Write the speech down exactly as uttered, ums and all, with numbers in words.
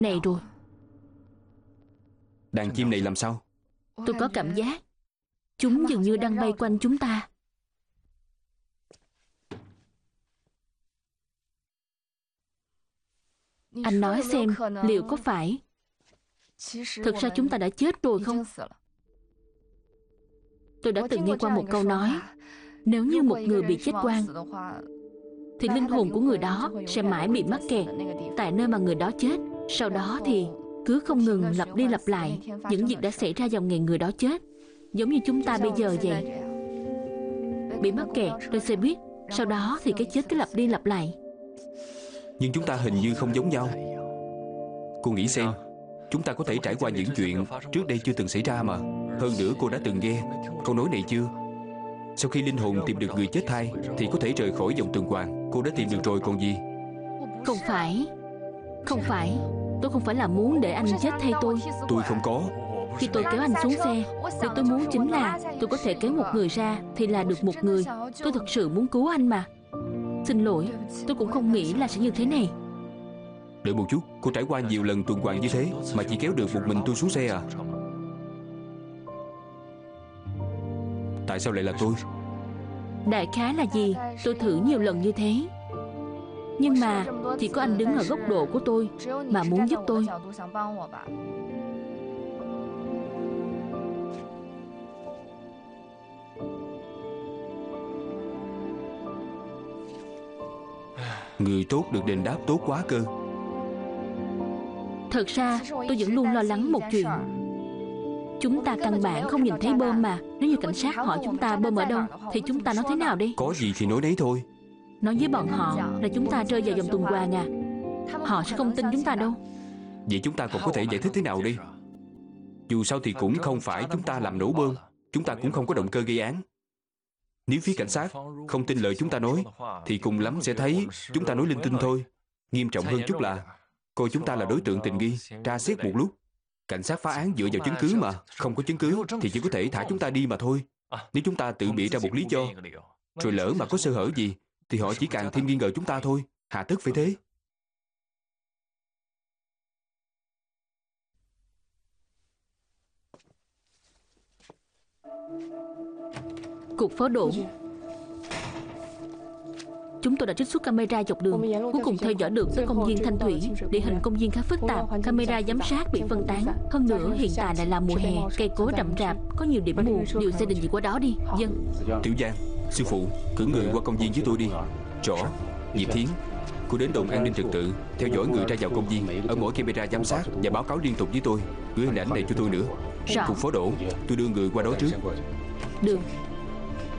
này rồi. Đàn chim này làm sao? Tôi có cảm giác chúng dường như đang bay quanh chúng ta. Anh nói xem liệu có phải thực ra chúng ta đã chết rồi không? Tôi đã từng nghe qua một câu nói, nếu như một người bị chết oan thì linh hồn của người đó sẽ mãi bị mắc kẹt tại nơi mà người đó chết. Sau đó thì cứ không ngừng lặp đi lặp lại những việc đã xảy ra vào ngày người đó chết. Giống như chúng ta bây giờ vậy, bị mắc kẹt trên xe buýt, sau đó thì cái chết cứ lặp đi lặp lại. Nhưng chúng ta hình như không giống nhau. Cô nghĩ xem, chúng ta có thể trải qua những chuyện trước đây chưa từng xảy ra mà. Hơn nữa cô đã từng nghe câu nói này chưa? Sau khi linh hồn tìm được người chết thay thì có thể rời khỏi vòng tuần hoàn. Cô đã tìm được rồi còn gì. Không phải, không phải, tôi không phải là muốn để anh chết thay tôi. Tôi không có. Khi tôi kéo anh xuống xe, điều tôi muốn chính là tôi có thể kéo một người ra thì là được một người. Tôi thật sự muốn cứu anh mà. Xin lỗi, tôi cũng không nghĩ là sẽ như thế này. Đợi một chút, cô trải qua nhiều lần tuần hoàn như thế mà chỉ kéo được một mình tôi xuống xe à? Tại sao lại là tôi? Đại khái là gì? Tôi thử nhiều lần như thế, nhưng mà chỉ có anh đứng ở góc độ của tôi mà muốn giúp tôi. Người tốt được đền đáp tốt quá cơ. Thật ra tôi vẫn luôn lo lắng một chuyện. Chúng ta căn bản không nhìn thấy bom mà. Nếu như cảnh sát hỏi chúng ta bom ở đâu thì chúng ta nói thế nào đi? Có gì thì nói đấy thôi. Nói với bọn họ là chúng ta rơi vào vòng tuần hoàn à? Họ sẽ không tin chúng ta đâu. Vậy chúng ta còn có thể giải thích thế nào đi? Dù sao thì cũng không phải chúng ta làm nổ bom. Chúng ta cũng không có động cơ gây án. Nếu phía cảnh sát không tin lời chúng ta nói thì cùng lắm sẽ thấy chúng ta nói linh tinh thôi. Nghiêm trọng hơn chút là coi chúng ta là đối tượng tình nghi, tra xét một lúc. Cảnh sát phá án dựa vào chứng cứ mà. Không có chứng cứ thì chỉ có thể thả chúng ta đi mà thôi. Nếu chúng ta tự bịa ra một lý do, rồi lỡ mà có sơ hở gì thì họ chỉ càng thêm nghi ngờ chúng ta thôi. Hà tất phải thế. Cuộc phó đổ. Chúng tôi đã trích xuất camera dọc đường, cuối cùng theo dõi được tới công viên Thanh Thủy. Địa hình công viên khá phức tạp, camera giám sát bị phân tán. Hơn nữa hiện tại lại là mùa hè, cây cối rậm rạp, có nhiều điểm mù. Điều xe đình gì qua đó đi. Dân. Tiểu Giang, sư phụ, cử người qua công viên với tôi đi. Rõ. Diệp Thiến, cô đến đồn an ninh trật tự, theo dõi người ra vào công viên, ở mỗi camera giám sát và báo cáo liên tục với tôi. Gửi hình ảnh này cho tôi nữa. Rõ. Cuộc phó đổ, tôi đưa người qua đó trước. Được.